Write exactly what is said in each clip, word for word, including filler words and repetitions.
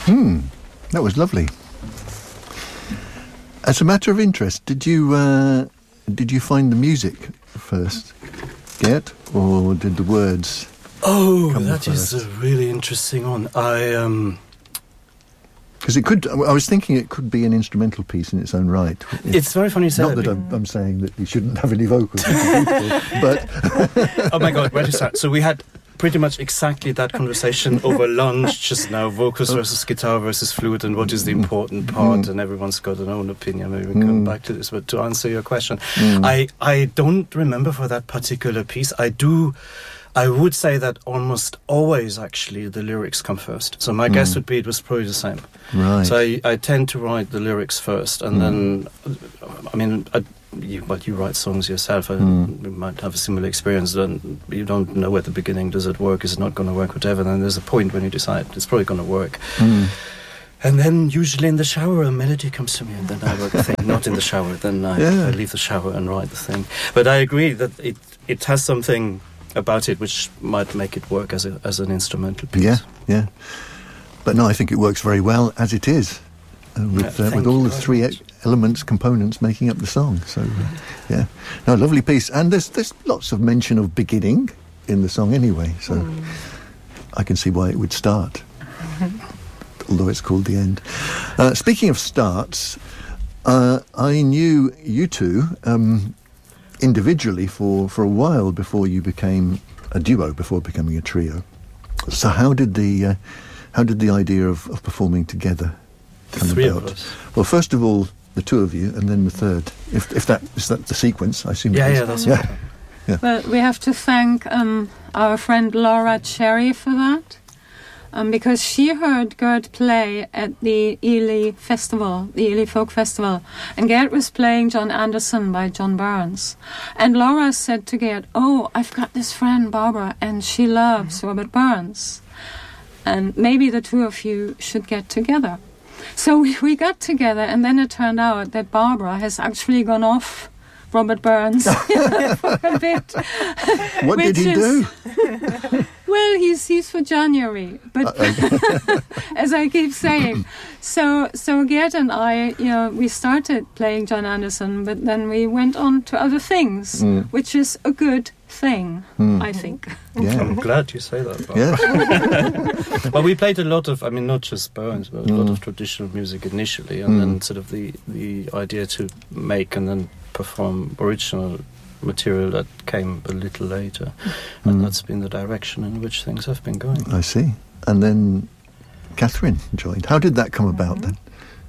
Hmm, that was lovely. As a matter of interest, did you uh, did you find the music first, Gert, or did the words? Oh, come that first? is a really interesting one. I um, because it could. I was thinking it could be an instrumental piece in its own right. It, it's very funny you say not that. that I'm, I'm saying that you shouldn't have any vocals, but Oh my God, where to start? So we had pretty much exactly that conversation over lunch just now, vocals versus guitar versus flute, and what is the important part, Mm. and everyone's got an own opinion. Maybe we can come Mm. back to this, but to answer your question, Mm. I, I don't remember for that particular piece. I do, I would say that almost always actually the lyrics come first. So my Mm. guess would be it was probably the same. right. So I, I tend to write the lyrics first, and Mm. then, I mean, I, you, but you write songs yourself, and Mm. you might have a similar experience. Then you don't know at the beginning, does it work, is it not going to work, whatever. Then there's a point when you decide it's probably going to work. Mm. And then usually in the shower a melody comes to me, and then I work the thing. Not in the shower, then I, Yeah. I leave the shower and write the thing. But I agree that it, it has something about it which might make it work as a, as an instrumental piece. Yeah, yeah. But no, I think it works very well as it is, uh, with Yeah, uh, thank with all you the very three much. e- elements, components making up the song. So, uh, yeah, no, lovely piece. And there's there's lots of mention of beginning in the song anyway. So Mm. I can see why it would start, although it's called the end. Uh, speaking of starts, uh, I knew you two um, individually for for a while before you became a duo, before becoming a trio. So how did the uh, how did the idea of, of performing together The come three about? of us. Well, first of all, the two of you, and then the third. If if that is that the sequence, I assume. Yeah, it is. yeah, that's yeah. right. Well, we have to thank um, our friend Laura Cherry for that, um, because she heard Gert play at the Ely Festival, the Ely Folk Festival, and Gert was playing John Anderson by John Burns. And Laura said to Gert, "Oh, I've got this friend, Barbara, and she loves Robert Burns. And maybe the two of you should get together." So we, we got together, and then it turned out that Barbara has actually gone off Robert Burns for a bit. What did Which he is- do? Well, he's he's for January, but as I keep saying, so so Gert and I, you know, we started playing John Anderson, but then we went on to other things, Mm. which is a good thing, Mm. I think. Yeah. I'm glad you say that, Barbara. Yeah. Well, we played a lot of, I mean, not just Burns, but a lot Mm. of traditional music initially, and Mm. then sort of the, the idea to make and then perform original material that came a little later. And Mm. that's been the direction in which things have been going. I see. And then Catherine joined. How did that come about then?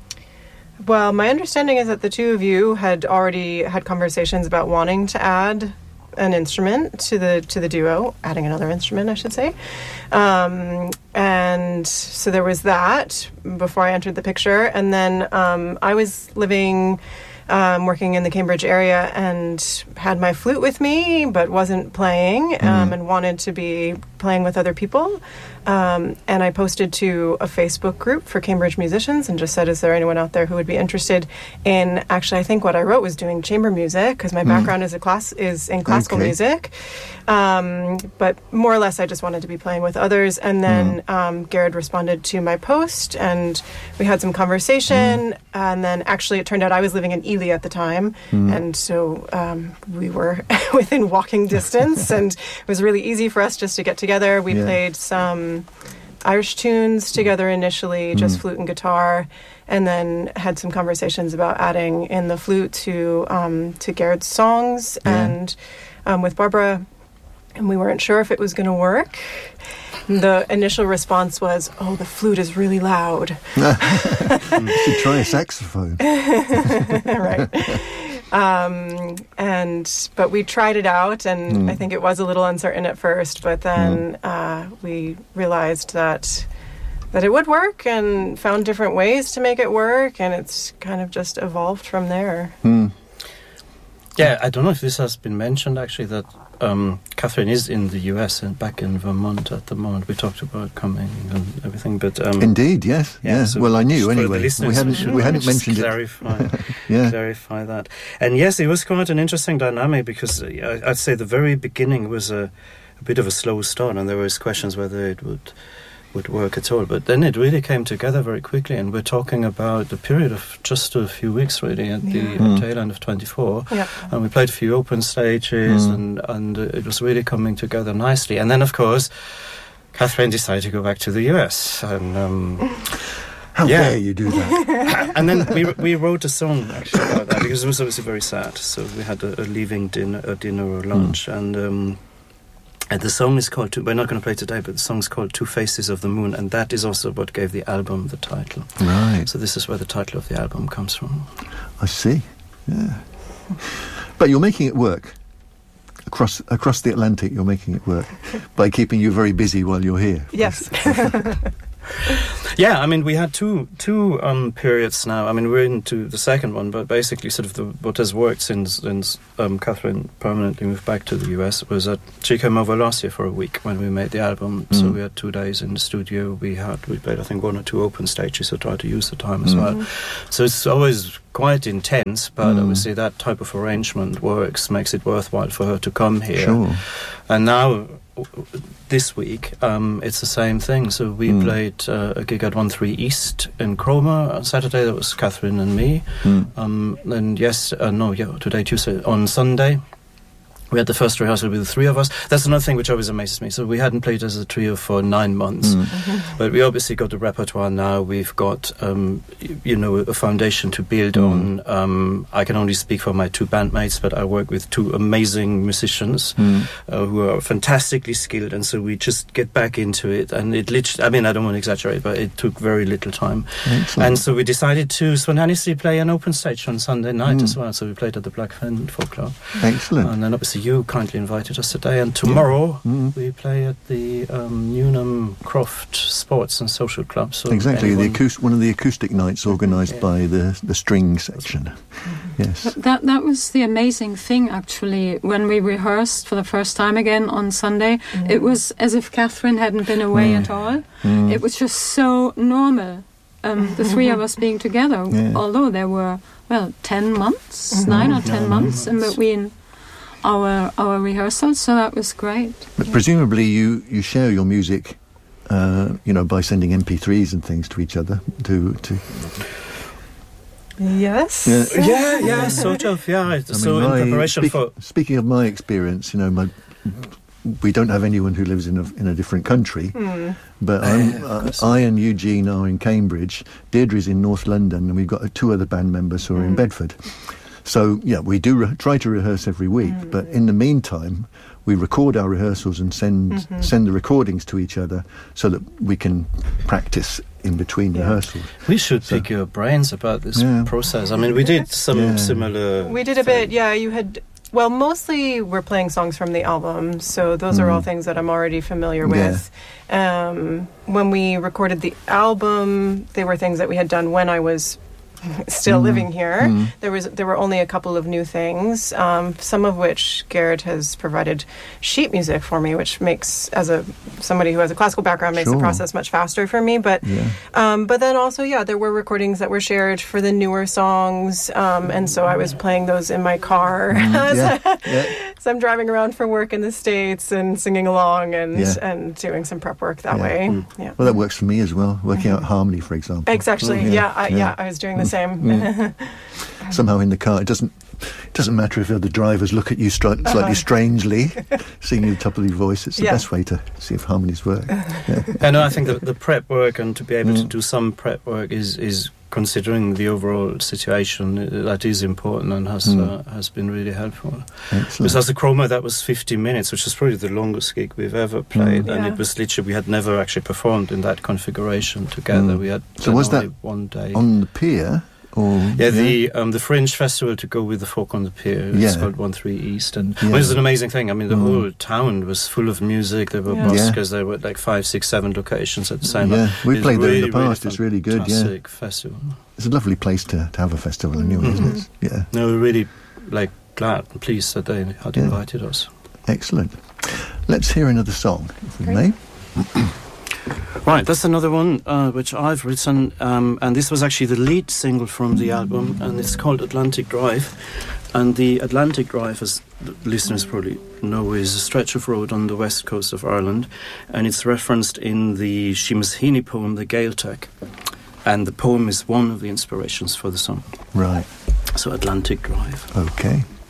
Well, my understanding is that the two of you had already had conversations about wanting to add an instrument to the to the duo, adding another instrument, I should say. Um, and so there was that before I entered the picture. And then um, I was living, um, working in the Cambridge area, and had my flute with me, but wasn't playing, um, Mm. and wanted to be playing with other people. Um, and I posted to a Facebook group for Cambridge musicians and just said, is there anyone out there who would be interested in, actually, I think what I wrote was doing chamber music, because my Mm. background is a class is in classical Okay. music. Um, but more or less, I just wanted to be playing with others. And then um, Garrett responded to my post, and we had some conversation. And then actually, it turned out I was living in Ely at the time. Mm. And so um, we were within walking distance, and it was really easy for us just to get together. We Yeah. played some Irish tunes together initially, just Mm. flute and guitar, and then had some conversations about adding in the flute to um, to Garrett's songs Yeah. and um, with Barbara, and we weren't sure if it was going to work. The initial response was, "Oh, the flute is really loud." You should try a saxophone. Right. Um, and but we tried it out, and Mm. I think it was a little uncertain at first, but then uh, we realized that that it would work, and found different ways to make it work, and it's kind of just evolved from there. Hmm. Yeah, I don't know if this has been mentioned, actually, that um, Catherine is in the U S and back in Vermont at the moment. We talked about coming and everything, but... Um, Indeed, yes. Yeah, Yeah. so well, I just knew for the anyway. We listeners, hadn't should we hadn't just mentioned it. clarify, Yeah. clarify that. And yes, it was quite an interesting dynamic, because uh, I'd say the very beginning was a, a bit of a slow start, and there was questions whether it would would work at all. But then it really came together very quickly, and we're talking about a period of just a few weeks, really, at the Yeah. Mm. tail end of twenty-four. Yeah. And we played a few open stages, Mm. and, and uh, it was really coming together nicely. And then, of course, Catherine decided to go back to the U S, and... Um, How Yeah. dare you do that? and then we we wrote a song actually about that, because it was obviously very sad. So we had a, a leaving dinner, a dinner or lunch, mm. and um, and the song is called. We're not going to play today, but the song's called "Two Faces of the Moon," and that is also what gave the album the title. Right. So this is where the title of the album comes from. I see. Yeah. But you're making it work. Across across the Atlantic, you're making it work by keeping you very busy while you're here. Yes. Yeah, I mean, we had two two um, periods now. I mean, we're into the second one, but basically, sort of the, what has worked since since um, Catherine permanently moved back to the U S was that she came over last year for a week when we made the album. Mm. So we had two days in the studio. We had we played, I think, one or two open stages, so tried to use the time as mm. well. So it's always quite intense, but mm. obviously that type of arrangement works, makes it worthwhile for her to come here. Sure. And now, this week, um, it's the same thing. So we mm. played uh, a gig at one three East in Cromer on Saturday. That was Catherine and me. Mm. Um, and yes, uh, no, yeah, today, Tuesday. On Sunday, we had the first rehearsal with the three of us. That's another thing which always amazes me. So we hadn't played as a trio for nine months. Mm. Mm-hmm. But we obviously got the repertoire now. We've got, um, y- you know, a foundation to build mm. on. Um, I can only speak for my two bandmates, but I work with two amazing musicians mm. uh, who are fantastically skilled. And so we just get back into it. And it literally, I mean, I don't want to exaggerate, but it took very little time. Excellent. And so we decided to spontaneously play an open stage on Sunday night mm. as well. So we played at the Black Fen Folk Club. Excellent. And then obviously you kindly invited us today, and tomorrow yeah. mm. we play at the um, Newnham Croft Sports and Social Club. So exactly, anyone... the acoust- one of the acoustic nights organised yeah. by the the string section. Mm-hmm. Yes, but that that was the amazing thing actually. When we rehearsed for the first time again on Sunday, mm. it was as if Catherine hadn't been away mm. at all. Mm. It was just so normal. Um, the three of us being together, yeah. although there were well ten months, mm-hmm. nine or ten nine months, months in between our our rehearsals, so that was great. But yeah. presumably you, you share your music, uh, you know, by sending M P threes and things to each other. To to yes, yeah, yeah, yeah sort of, yeah. I so mean, in my, preparation speak, for speaking of my experience, you know, my we don't have anyone who lives in a in a different country, mm. but I'm, uh, I and Eugene are in Cambridge. Deirdre's in North London, and we've got uh, two other band members who are mm. in Bedford. So, yeah, we do re- try to rehearse every week, mm. but in the meantime, we record our rehearsals and send mm-hmm. send the recordings to each other so that we can practice in between yeah. rehearsals. We should so, pick your brains about this yeah. process. I mean, we did some yeah. similar... We did a thing. bit, yeah, you had... Well, mostly we're playing songs from the album, so those mm. are all things that I'm already familiar with. Yeah. Um, when we recorded the album, they were things that we had done when I was still mm. living here. Mm. There was there were only a couple of new things, um, some of which Garrett has provided sheet music for me, which makes, as a somebody who has a classical background, makes sure. the process much faster for me. But yeah. um, but then also, yeah, there were recordings that were shared for the newer songs, um, and so I was playing those in my car mm. as, yeah. yeah. as I'm driving around for work in the States and singing along and yeah. and doing some prep work that yeah. way. Mm. Yeah. Well, that works for me as well, working out harmony, for example. Exactly, mm. yeah, I, yeah. yeah, I was doing the same. Mm. Somehow in the car, it doesn't it doesn't matter if the other drivers look at you stri- slightly uh-huh. strangely, singing at the top of your voice. It's the yeah. best way to see if harmonies work. Yeah. And I think the, the prep work and to be able mm. to do some prep work is, is considering the overall situation, uh, that is important and has mm. uh, has been really helpful. Excellent. Because as a Chroma, that was fifty minutes, which is probably the longest gig we've ever played, mm. and yeah. it was literally, we had never actually performed in that configuration together. Mm. We had so was that one day on the pier? Or, yeah, the um, the Fringe Festival to go with the Folk on the Pier. It's yeah. called one three East, and yeah. well, it was an amazing thing. I mean, the mm. whole town was full of music. There were yeah. buskers. There were like five, six, seven locations at the same time. Yeah, we it's played really, there in the past. Really it's really good. Yeah, fantastic festival. It's a lovely place to, to have a festival anyway, mm-hmm. isn't it? Yeah. No, we're really like glad and pleased that they had yeah. invited us. Excellent. Let's hear another song, if we Great. may. Right, that's another one uh, which I've written, um, and this was actually the lead single from the album, and it's called Atlantic Drive. And the Atlantic Drive, as the listeners probably know, is a stretch of road on the west coast of Ireland, and it's referenced in the Seamus Heaney poem, The Gaeltacht. And the poem is one of the inspirations for the song. Right. So Atlantic Drive. Okay.